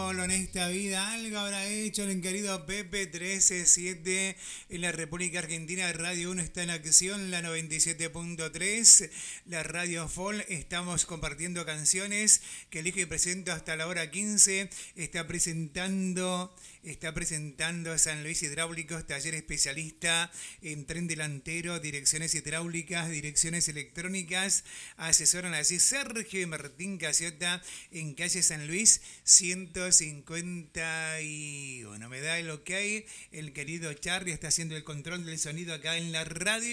solo en esta vida. Algo habrá hecho el querido Pepe 137 en la República Argentina. Radio 1 está en acción, la 97.3. La Radio Fall. Estamos compartiendo canciones que elijo y presento hasta la hora 15. Está presentando San Luis Hidráulicos, taller especialista en tren delantero, direcciones hidráulicas, direcciones electrónicas. Asesoran así Sergio y Martín Casiota en calle San Luis 151. Me da el ok. El querido Charlie está haciendo el control del sonido acá en la radio.